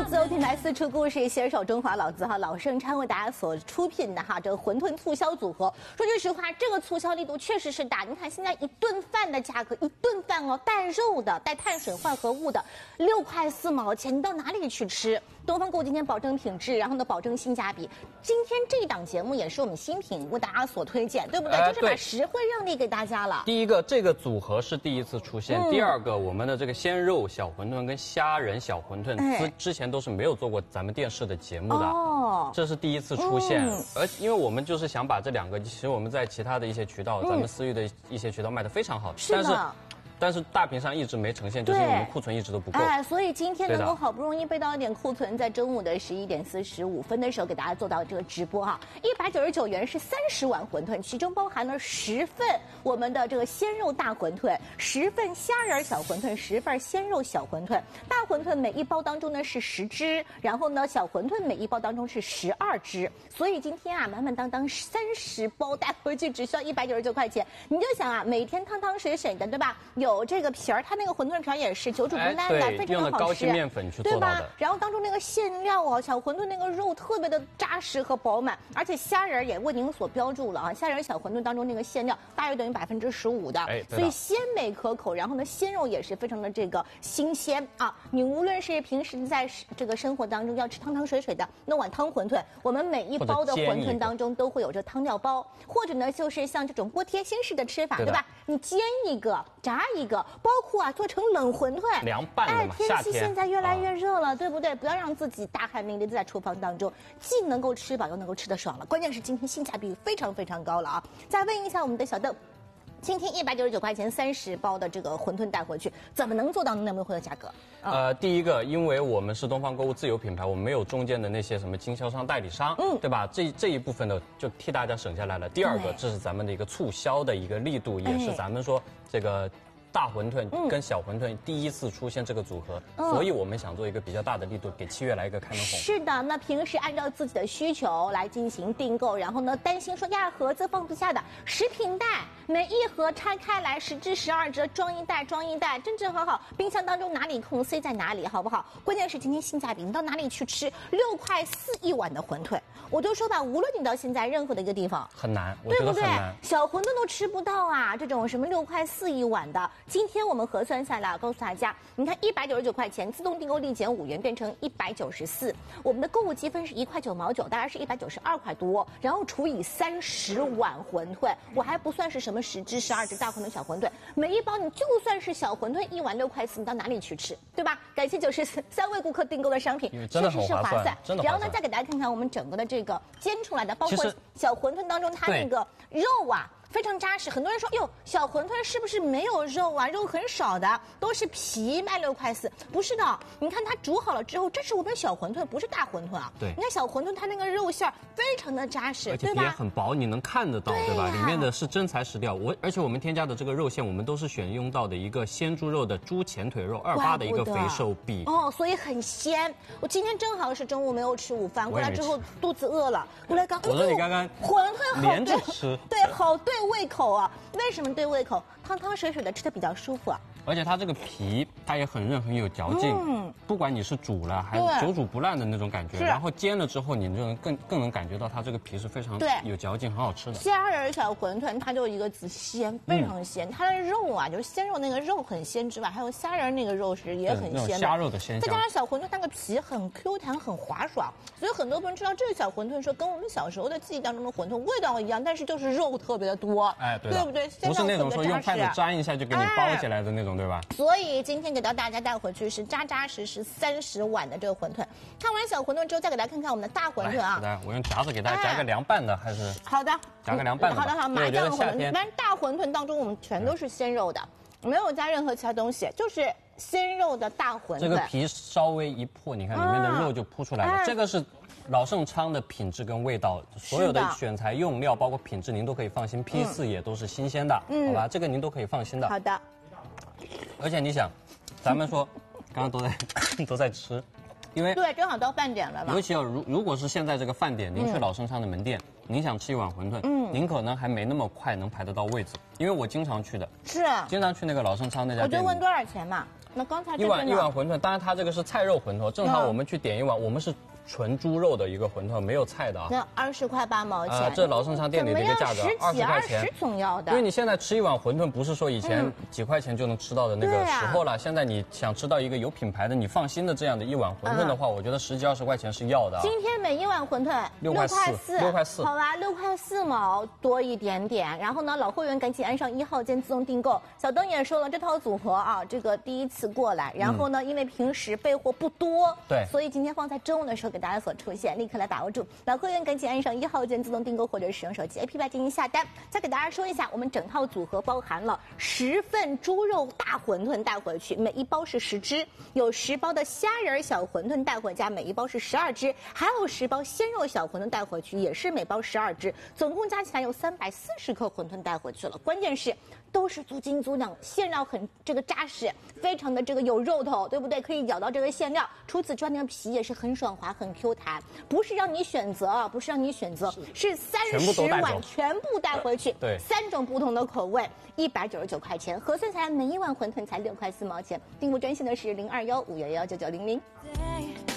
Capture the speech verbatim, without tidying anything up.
自由品牌四处故事携手中华老字号老盛昌为大家所出品的哈这个馄饨促销组合。说句实话，这个促销力度确实是大。你看现在一顿饭的价格，一顿饭哦带肉的、带碳水化合物的，六块四毛钱，你到哪里去吃？东方购物今天保证品质，然后呢保证性价比。今天这一档节目也是我们新品为大家所推荐，对不对？ 呃、 就是把实惠让利给大家了。 第一个，这个组合是第一次出现；嗯、第二个，我们的这个鲜肉小馄饨跟虾仁小馄饨，之、哎、之前都是没有做过咱们电视的节目的，哦，这是第一次出现。嗯、而因为我们就是想把这两个，其实我们在其他的一些渠道，嗯、咱们私域的一些渠道卖得非常好， 是的。 但是但是大屏上一直没呈现，就是因为我们库存一直都不够。 哎，所以今天能够好不容易备到一点库存，在中午的十一点四十五分的时候给大家做到这个直播哈，一百九十九元是三十碗馄饨，其中包含了十份我们的这个鲜肉大馄饨，十份虾仁小馄饨，十份鲜肉小馄饨。大馄饨每一包当中呢是十只，然后呢小馄饨每一包当中是十二只，所以今天啊满满当当三十包带回去只需要一百九十九块钱。你就想啊，每天汤汤水水的，对吧？有有这个皮儿，它那个馄饨皮儿也是久煮不烂的，非常好吃。 用的高筋面粉去做到的， 对吧？然后当中那个馅料哦，小馄饨那个肉特别的扎实和饱满，而且虾仁也为您所标注了啊，虾仁小馄饨当中那个馅料大约等于百分之十五的，哎，所以鲜美可口。然后呢，鲜肉也是非常的这个新鲜啊。你无论是平时在这个生活当中要吃汤汤水水的那碗汤馄饨，我们每一包的馄饨当中都会有这汤料包，或者呢就是像这种锅贴心式的吃法，对吧？你煎一个，炸一个。包括啊，做成冷馄饨， 凉拌的嘛。 哎，天气现在越来越热了，啊、对不对？不要让自己大汗淋漓在厨房当中，既能够吃饱，又能够吃得爽了。关键是今天性价比非常非常高了啊！再问一下我们的小邓，今天一百九十九块钱三十包的这个馄饨带回去，怎么能做到那么优惠的价格？ 嗯、呃，第一个，因为我们是东方购物自有品牌，我们没有中间的那些什么经销商、代理商，嗯，对吧？这这一部分的就替大家省下来了。第二个，这是咱们的一个促销的一个力度，也是咱们说这个。大馄饨跟小馄饨第一次出现这个组合，嗯、所以我们想做一个比较大的力度，给七月来一个开门红。 是的，那平时按照自己的需求来进行订购，然后呢，担心说呀盒子放不下的食品袋，每一盒拆开来十至十二折，装一袋装一袋，正正好好，冰箱当中哪里空塞在哪里，好不好？关键是今天性价比，你到哪里去吃六块四一碗的馄饨？我就说吧，无论你到现在任何的一个地方， 很难，我觉得很难，对不对？小馄饨都吃不到啊，这种什么六块四一碗的。今天我们核算下来，告诉大家，你看一百九十九块钱，自动订购立减五元，变成一百九十四。我们的购物积分是一块九毛九，大概是一百九十二块多，然后除以三十碗馄饨，我还不算是什么十只、十二只大馄饨、小馄饨，每一包你就算是小馄饨一碗六块四，你到哪里去吃，对吧？感谢九十三位顾客订购的商品， 真的很划算，真的划算。 然后呢，再给大家看看我们整个的这个煎出来的，包括小馄饨当中它那个肉啊。非常扎实，很多人说哟，小馄饨是不是没有肉啊？肉很少的，都是皮卖六块四，不是的。你看它煮好了之后，这是我们小馄饨，不是大馄饨啊。 对， 你看小馄饨它那个肉馅非常的扎实， 而且皮也很薄，你能看得到，对吧？里面的是真材实料。我而且我们添加的这个肉馅，我们都是选用到的一个鲜猪肉的猪前腿肉，二八的一个肥瘦比哦，所以很鲜。我今天正好是中午没有吃午饭，过来之后肚子饿了，过来刚我说你刚刚馄饨好连着吃， 对，好对胃口啊。为什么对胃口？汤汤水水的吃的比较舒服啊。 而且它这个皮它也很韧很有嚼劲，嗯，不管你是煮了还是久煮不烂的那种感觉，然后煎了之后，你就能更更能感觉到它这个皮是非常有嚼劲，很好吃的。 虾仁小馄饨它就一个字鲜，非常鲜，嗯、它的肉啊，就是鲜肉那个肉很鲜之外，还有虾仁那个肉是也很鲜的， 虾肉的鲜香。 再加上小馄饨那个皮很 Q 弹，很滑爽，所以很多朋友知道这个小馄饨说跟我们小时候的记忆当中的馄饨味道一样，但是就是肉特别的多， 哎，对， 对不对？ 不是那种说用筷子沾一下就给你包起来的那种，对吧？ 所以今天给到大家带回去是扎扎实实三十碗的这个馄饨。看完小馄饨之后，再给大家看看我们的大馄饨啊。 来，我用夹子给大家夹个凉拌的，还是好的， 夹个凉拌的。 好的好，麻酱馄饨。但是大馄饨当中我们全都是鲜肉的，没有加任何其他东西，就是鲜肉的大馄饨。 这个皮稍微一破，你看里面的肉就铺出来了。这个是老盛昌的品质跟味道，所有的选材用料包括品质您都可以放心，批次也都是新鲜的，好吧？这个您都可以放心的。 好的。 而且你想，咱们说，刚刚都在都在吃，因为对，正好到饭点了嘛。 尤其要如如果是现在这个饭点，您去老盛昌的门店，嗯、您想吃一碗馄饨，嗯，您可能还没那么快能排得到位置，因为我经常去的， 是， 经常去那个老盛昌那家店。 我就问多少钱嘛？ 那刚才一碗一碗馄饨，当然它这个是菜肉馄饨，正常我们去点一碗，我们是纯猪肉的一个馄饨，没有菜的啊。 那二十块八毛钱，啊、 这老盛昌店里的一个价格，二十块钱总要的。 因为你现在吃一碗馄饨，不是说以前几块钱就能吃到的那个时候了。嗯啊、现在你想吃到一个有品牌的、你放心的这样的一碗馄饨的话，嗯、我觉得十几二十块钱是要的。 今天每一碗馄饨六块四，六块四， 好吧，六块四毛多一点点。然后呢，老会员赶紧按上一号键自动订购。小灯也说了，这套组合啊，这个第一次过来，然后呢，嗯、因为平时备货不多， 对， 所以今天放在中午的时候给大家所出现。立刻来把握住，老会员赶紧按上一号键自动订购，或者使用手机 A P P 进行下单。再给大家说一下，我们整套组合包含了十份猪肉大馄饨带回去，每一包是十只，有十包的虾仁小馄饨带回家，每一包是十二只，还有十包鲜肉小馄饨带回去，也是每包十二只，总共加起来有三百四十克馄饨带回去了。关键是都是足斤足两，馅料很这个扎实，非常的这个有肉头，对不对？可以咬到这个馅料。除此之外，那个皮也是很爽滑，很 Q 弹。不是让你选择啊，不是让你选择，是三十碗全部带回去， 对， 三种不同的口味，一百九十九块钱，核算下来每一碗馄饨才六块四毛钱。订购专线的是零二幺五幺幺九九零零。